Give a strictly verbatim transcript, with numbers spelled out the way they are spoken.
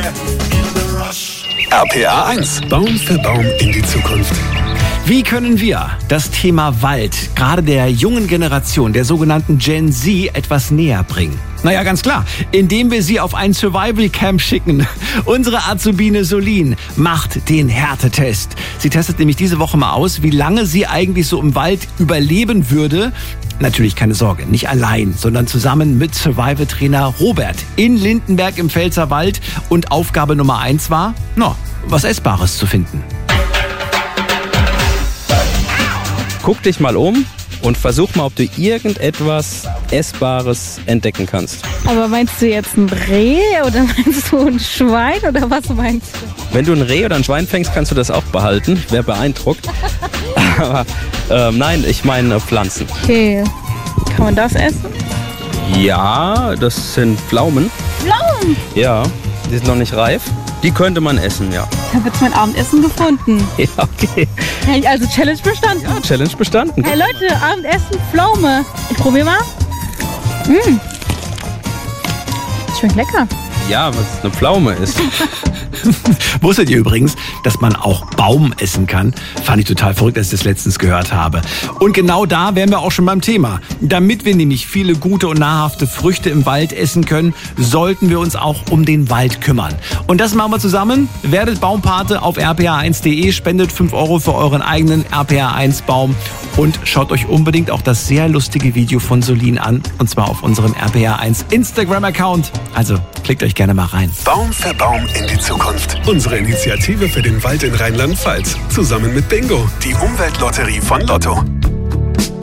R P R eins. Baum für Baum in die Zukunft. Wie können wir das Thema Wald gerade der jungen Generation, der sogenannten Gen Z, etwas näher bringen? Naja, ganz klar, indem wir sie auf ein Survival-Camp schicken. Unsere Azubine Solin macht den Härtetest. Sie testet nämlich diese Woche mal aus, wie lange sie eigentlich so im Wald überleben würde. Natürlich keine Sorge, nicht allein, sondern zusammen mit Survival-Trainer Robert in Lindenberg im Pfälzerwald. Und Aufgabe Nummer eins war, no, was Essbares zu finden. Guck dich mal um und versuch mal, ob du irgendetwas Essbares entdecken kannst. Aber meinst du jetzt ein Reh oder meinst du ein Schwein oder was meinst du? Wenn du ein Reh oder ein Schwein fängst, kannst du das auch behalten. Ich wäre beeindruckt. Aber ähm, nein, ich meine Pflanzen. Okay, kann man das essen? Ja, das sind Pflaumen. Pflaumen? Ja, die sind noch nicht reif. Die könnte man essen, ja. Ich habe jetzt mein Abendessen gefunden. Ja, okay. Hey, also Challenge bestanden. Ja, Challenge bestanden. Hey Leute, Abendessen, Pflaume. Ich probiere mal. Mmh. Schmeckt lecker. Ja, was eine Pflaume ist. Wusstet ihr übrigens, dass man auch Baum essen kann? Fand ich total verrückt, als ich das letztens gehört habe. Und genau da wären wir auch schon beim Thema. Damit wir nämlich viele gute und nahrhafte Früchte im Wald essen können, sollten wir uns auch um den Wald kümmern. Und das machen wir zusammen. Werdet Baumpate auf r p r eins punkt de, spendet fünf Euro für euren eigenen R P R eins Baum und schaut euch unbedingt auch das sehr lustige Video von Solin an. Und zwar auf unserem R P R eins Instagram-Account. Also klickt euch gerne mal rein. Baum für Baum in die Zukunft. Unsere Initiative für den Wald in Rheinland-Pfalz. Zusammen mit Bingo, die Umweltlotterie von Lotto.